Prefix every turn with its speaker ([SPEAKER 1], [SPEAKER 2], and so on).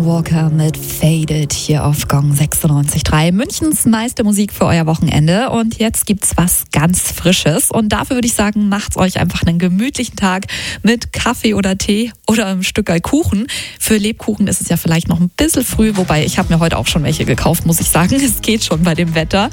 [SPEAKER 1] Walker mit Faded hier auf Gong 96.3. Münchens meiste Musik für euer Wochenende. Und jetzt gibt's was ganz Frisches. Und dafür würde ich sagen, macht's euch einfach einen gemütlichen Tag mit Kaffee oder Tee oder einem Stück Kuchen. Für Lebkuchen ist es ja vielleicht noch ein bisschen früh, wobei ich habe mir heute auch schon welche gekauft, muss ich sagen. Es geht schon bei dem Wetter.